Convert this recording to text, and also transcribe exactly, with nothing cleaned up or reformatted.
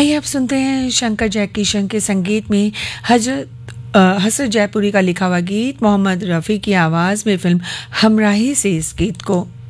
आइए अब सुनते हैं शंकर जयकिशन के संगीत में हजरत हसरत जयपुरी का लिखा हुआ गीत, मोहम्मद रफ़ी की आवाज़ में फिल्म हमराही से इस गीत को।